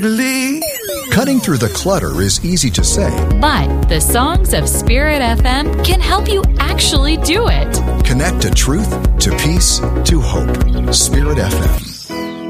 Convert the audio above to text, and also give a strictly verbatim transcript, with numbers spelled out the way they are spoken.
Cutting through the clutter is easy to say, but the songs of Spirit F M can help you actually do it. Connect to truth, to peace, to hope. Spirit F M.